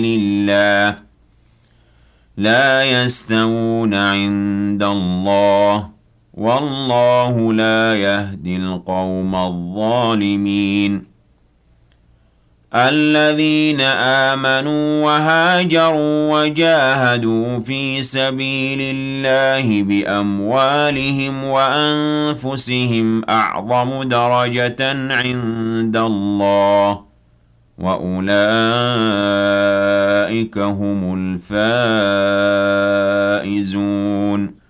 الله لا يستوون عند الله والله لا يهدي القوم الظالمين الذين آمنوا وهاجروا وجاهدوا في سبيل الله بأموالهم وأنفسهم أعظم درجة عند الله وأولئك هم الفائزون